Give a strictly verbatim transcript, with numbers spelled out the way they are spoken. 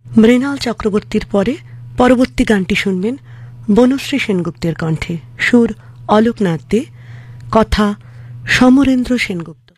মৃণাল চক্রবর্তীর পরে পরবর্তী গানটি শুনবেন বনশ্রী সেনগুপ্তের কণ্ঠে। সুর অলোকনাথ দে, কথা সমরেন্দ্র সেনগুপ্ত।